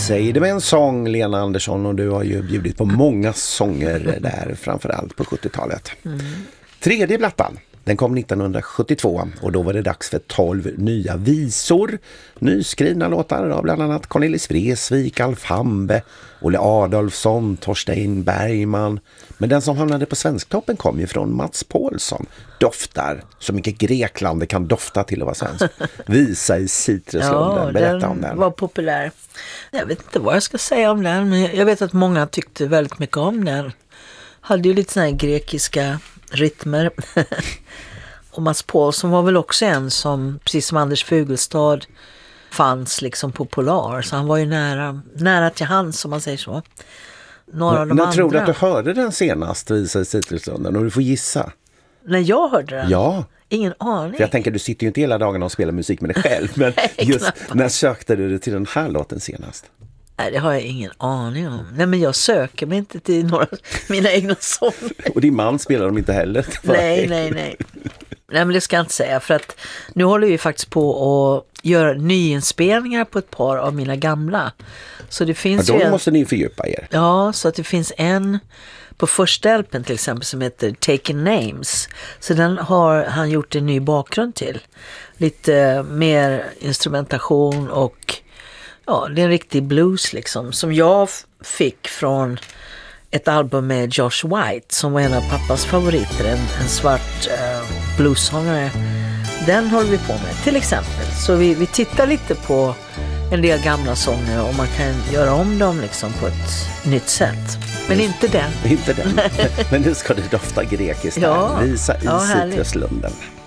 Säg det med en sång, Lena Andersson, och du har ju bjudit på många sånger där, framförallt på 70-talet. Tredje plattan, den kom 1972 och då var det dags för 12 nya visor. Nyskrivna låtar av bland annat Cornelis Vreeswijk, Alf Hambe, Olle Adolfsson, Torstein Bergman. Men den som hamnade på Svensktoppen kom ju från Mats Paulsson. Doftar, så mycket Grekland det kan dofta till att vara svensk. Visa i Citruslunden, berätta om den. Var populär. Jag vet inte vad jag ska säga om den, men jag vet att många tyckte väldigt mycket om den. Hade ju lite såna här grekiska rytmer. Och Mats Paulsson var väl också en som, precis som Anders Fugelstad, fanns liksom på Polar. Så han var ju nära till hands, om man säger så. Några av de andra. Tror du att du hörde den senast, Visa i Citruslunden? Och du får gissa. När jag hörde den? Ja. Ingen aning. För jag tänker, du sitter ju inte hela dagen och spelar musik med dig själv. Men just när sökte du dig till den här låten senast? Nej, det har jag ingen aning om. Nej, men jag söker mig inte till några mina egna sånger. Och din man spelar dem inte heller? Nej. Nej, men det ska jag inte säga. För att nu håller vi faktiskt på att göra nyinspelningar på ett par av mina gamla. Så det finns då måste ni fördjupa er. Ja, så att det finns en på första LP:n till exempel som heter Taken Names. Så den har han gjort en ny bakgrund till. Lite mer instrumentation och ja, det är en riktig blues liksom. Som jag fick från ett album med Josh White som var en av pappas favoriter. En svart bluessångare. Den håller vi på med till exempel. Så vi tittar lite på en del gamla sånger och man kan göra om dem liksom på ett nytt sätt. Men inte den. Inte den. Men nu ska det dofta grekiskt här. Visa i Citruslunden.